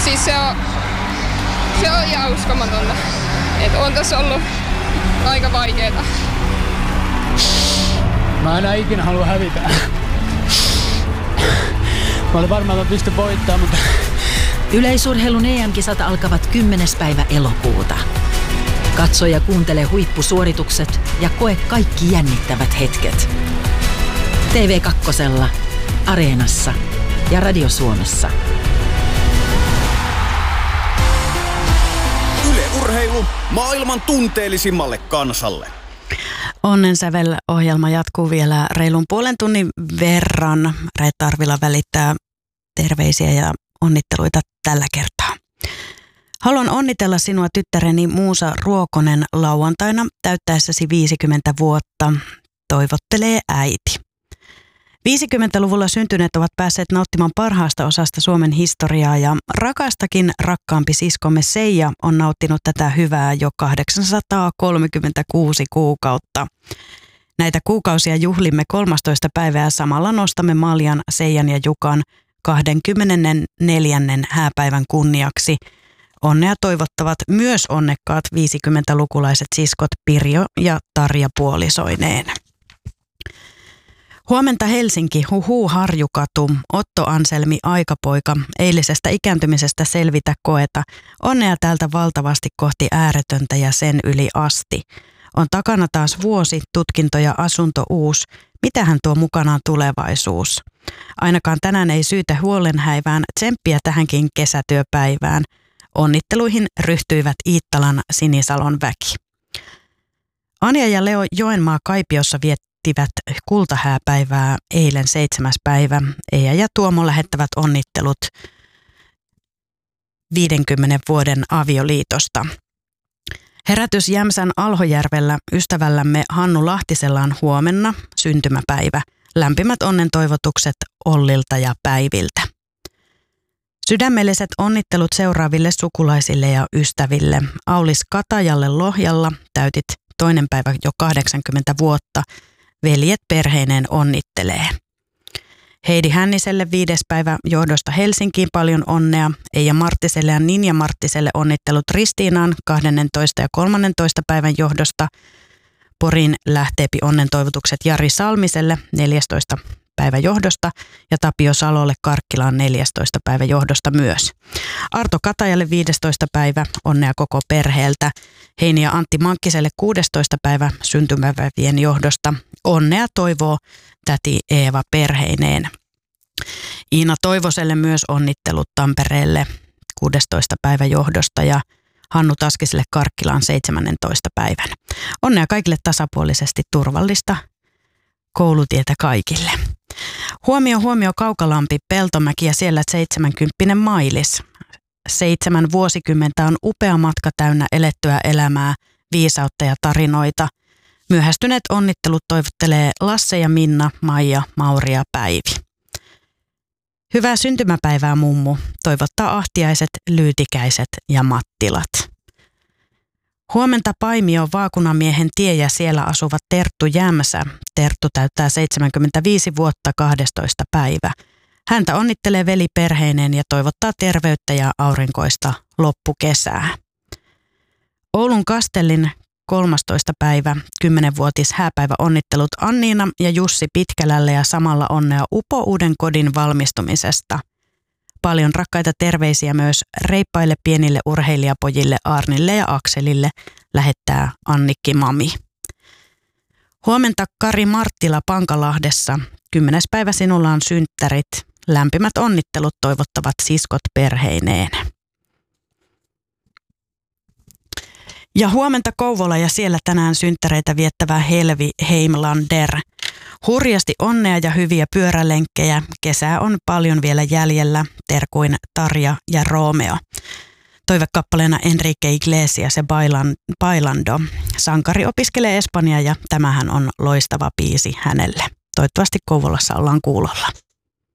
Siis se on ihan uskomatonta. On tässä ollut aika vaikeeta. Mä enää ikinä halua hävitä. Mä olin varmaan, että mä pystyn voittamaan, mutta... Yleisurheilun EM-kisat alkavat 10. päivä elokuuta. Katso ja kuuntele huippusuoritukset ja koe kaikki jännittävät hetket. TV2, Areenassa ja Radio Suomessa. Yle Urheilu maailman tunteellisimmalle kansalle. Onnensävel-ohjelma jatkuu vielä reilun puolen tunnin verran. Reetta Arvila välittää terveisiä ja onnitteluita tällä kertaa. Haluan onnitella sinua tyttäreni Muusa Ruokonen lauantaina täyttäessäsi 50 vuotta. Toivottelee äiti. 50-luvulla syntyneet ovat päässeet nauttimaan parhaasta osasta Suomen historiaa ja rakastakin rakkaampi siskomme Seija on nauttinut tätä hyvää jo 836 kuukautta. Näitä kuukausia juhlimme 13. päivää ja samalla nostamme Maljan, Seijan ja Jukan 24. hääpäivän kunniaksi. Onnea toivottavat myös onnekkaat 50-lukulaiset siskot Pirjo ja Tarja puolisoineen. Huomenta Helsinki, Harjukatu, Otto Anselmi Aikapoika, eilisestä ikääntymisestä selvitä koeta. Onnea täältä valtavasti kohti ääretöntä ja sen yli asti. On takana taas vuosi, tutkinto ja asunto uusi. Mitähän tuo mukanaan tulevaisuus? Ainakaan tänään ei syytä huolenhäivään, tsemppiä tähänkin kesätyöpäivään. Onnitteluihin ryhtyivät Iittalan Sinisalon väki. Anja ja Leo Joenmaa Kaipiossa viettivät kultahääpäivää eilen 7. päivä. Eija ja Tuomo lähettävät onnittelut 50 vuoden avioliitosta. Herätys Jämsän Alhojärvellä ystävällämme Hannu Lahtisella on huomenna syntymäpäivä. Lämpimät onnen toivotukset Ollilta ja Päiviltä. Sydämelliset onnittelut seuraaville sukulaisille ja ystäville. Aulis Katajalle Lohjalla täytit 2. päivä jo 80 vuotta. Veljet perheineen onnittelee. Heidi Hänniselle 5. päivä johdosta Helsinkiin paljon onnea. Eija Marttiselle ja Ninja Marttiselle onnittelut Ristiinaan 12. ja 13. päivän johdosta. Poriin lähteepi onnen toivotukset Jari Salmiselle 14. päivä johdosta ja Tapio Salolle Karkkilaan 14. päivä johdosta myös. Arto Katajalle 15. päivä onnea koko perheeltä. Heini ja Antti Mankkiselle 16. päivä syntymäpäivien johdosta. Onnea toivoo täti Eeva perheineen. Iina Toivoselle myös onnittelut Tampereelle 16. päivä johdosta ja Hannu Taskiselle Karkkilaan 17. päivän. Onnea kaikille tasapuolisesti turvallista koulutietä kaikille. Huomio Kaukalampi, Peltomäki ja siellä 70 Mailis. 7 vuosikymmentä on upea matka täynnä elettyä elämää, viisautta ja tarinoita. Myöhästyneet onnittelut toivottelee Lasse ja Minna, Maija, Mauri ja Päivi. Hyvää syntymäpäivää mummu, toivottaa Ahtiaiset, Lyytikäiset ja Mattilat. Huomenta Paimio, Vaakunamiehen tie ja siellä asuva Terttu Jämsä. Terttu täyttää 75 vuotta 12. päivä. Häntä onnittelee veli perheineen ja toivottaa terveyttä ja aurinkoista loppukesää. Oulun Kastellin 13. päivä, 10-vuotis hääpäivä onnittelut Anniina ja Jussi Pitkälälle ja samalla onnea Upo uuden kodin valmistumisesta. Paljon rakkaita terveisiä myös reippaille pienille urheilijapojille Arnille ja Akselille, lähettää Annikki Mami. Huomenta Kari Marttila Pankalahdessa. 10. päivä sinulla on synttärit. Lämpimät onnittelut toivottavat siskot perheineen. Ja huomenta Kouvola ja siellä tänään synttäreitä viettävä Helvi Heimlander. Hurjasti onnea ja hyviä pyörälenkkejä. Kesää on paljon vielä jäljellä. Terkuin Tarja ja Romeo. Toivekappaleena Enrique Iglesias ja Bailando. Sankari opiskelee espanjaa ja tämähän on loistava biisi hänelle. Toivottavasti Kouvolassa ollaan kuulolla.